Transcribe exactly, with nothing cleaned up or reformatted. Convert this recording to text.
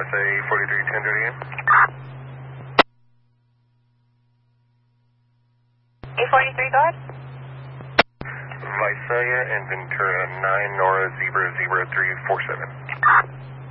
S A forty-three ten thirty again. A forty-three, go ahead. Visalia and Ventura, nine Nora Zebra Zebra three four seven.